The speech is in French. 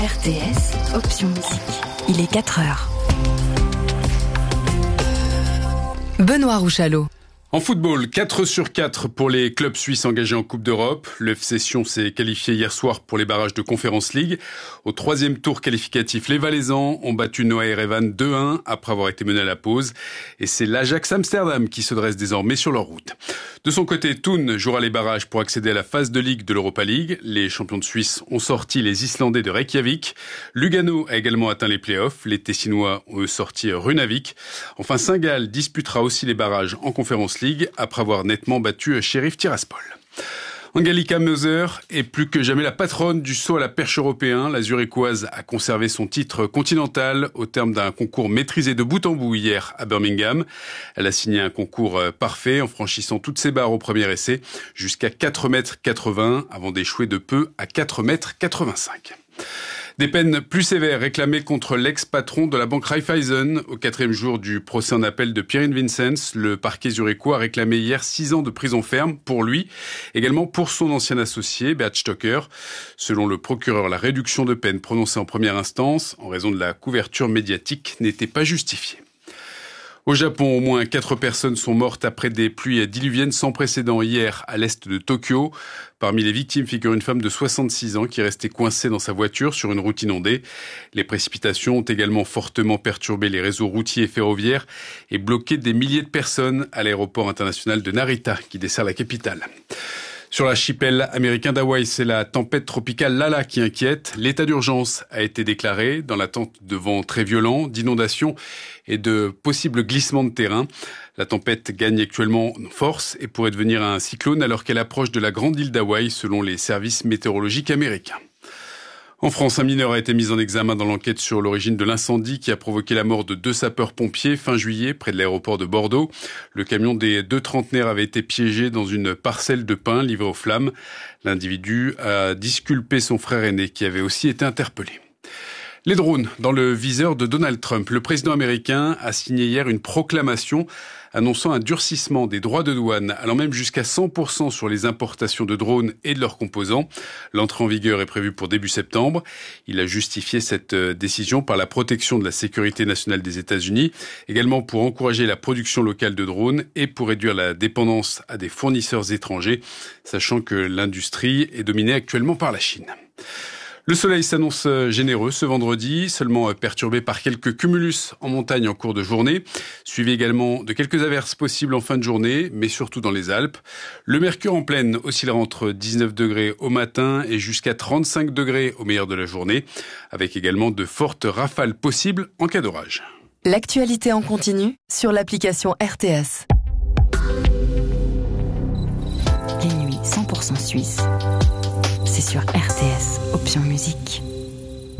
RTS, option musique. Il est 4h. Benoît Rouchalot. En football, 4 sur 4 pour les clubs suisses engagés en Coupe d'Europe. Le FC Sion s'est qualifié hier soir pour les barrages de Conference League. Au troisième tour qualificatif, les Valaisans ont battu Noah Erevan 2-1 après avoir été menés à la pause. Et c'est l'Ajax Amsterdam qui se dresse désormais sur leur route. De son côté, Thun jouera les barrages pour accéder à la phase de Ligue de l'Europa League. Les champions de Suisse ont sorti les Islandais de Reykjavik. Lugano a également atteint les playoffs. Les Tessinois ont sorti Runavik. Enfin, Saint-Gall disputera aussi les barrages en Conference League après avoir nettement battu Sheriff Tiraspol. Angelika Moser est plus que jamais la patronne du saut à la perche européen. La Zurichoise a conservé son titre continental au terme d'un concours maîtrisé de bout en bout hier à Birmingham. Elle a signé un concours parfait en franchissant toutes ses barres au premier essai jusqu'à 4,80 m avant d'échouer de peu à 4,85 m. Des peines plus sévères réclamées contre l'ex-patron de la banque Raiffeisen. Au 4e jour du procès en appel de Pierin Vincenz, le parquet zurichois a réclamé hier 6 ans de prison ferme pour lui, également pour son ancien associé, Beat Stocker. Selon le procureur, la réduction de peine prononcée en première instance, en raison de la couverture médiatique, n'était pas justifiée. Au Japon, au moins 4 personnes sont mortes après des pluies diluviennes sans précédent hier à l'est de Tokyo. Parmi les victimes figure une femme de 66 ans qui est restée coincée dans sa voiture sur une route inondée. Les précipitations ont également fortement perturbé les réseaux routiers et ferroviaires et bloqué des milliers de personnes à l'aéroport international de Narita qui dessert la capitale. Sur l'archipel américain d'Hawaï, c'est la tempête tropicale Lala qui inquiète. L'état d'urgence a été déclaré dans l'attente de vents très violents, d'inondations et de possibles glissements de terrain. La tempête gagne actuellement en force et pourrait devenir un cyclone alors qu'elle approche de la grande île d'Hawaï selon les services météorologiques américains. En France, un mineur a été mis en examen dans l'enquête sur l'origine de l'incendie qui a provoqué la mort de 2 sapeurs-pompiers fin juillet près de l'aéroport de Bordeaux. Le camion des 2 trentenaires avait été piégé dans une parcelle de pin livrée aux flammes. L'individu a disculpé son frère aîné qui avait aussi été interpellé. Les drones dans le viseur de Donald Trump. Le président américain a signé hier une proclamation annonçant un durcissement des droits de douane, allant même jusqu'à 100% sur les importations de drones et de leurs composants. L'entrée en vigueur est prévue pour début septembre. Il a justifié cette décision par la protection de la sécurité nationale des États-Unis, également pour encourager la production locale de drones et pour réduire la dépendance à des fournisseurs étrangers, sachant que l'industrie est dominée actuellement par la Chine. Le soleil s'annonce généreux ce vendredi, seulement perturbé par quelques cumulus en montagne en cours de journée, suivi également de quelques averses possibles en fin de journée, mais surtout dans les Alpes. Le mercure en pleine oscillera entre 19 degrés au matin et jusqu'à 35 degrés au meilleur de la journée, avec également de fortes rafales possibles en cas d'orage. L'actualité en continu sur l'application RTS. Les nuits 100% suisses. C'est sur RTS, option musique.